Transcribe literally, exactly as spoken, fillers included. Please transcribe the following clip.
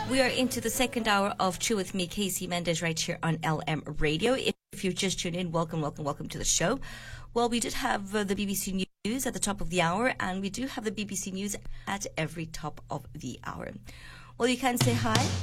We are into the second hour of Chill with me, Casey Mendes, right here on L M Radio. If you've just tuned in, welcome, welcome, welcome to the show. Well, we did have uh, the B B C News at the top of the hour, and we do have the B B C News at every top of the hour. Well, you can say hi.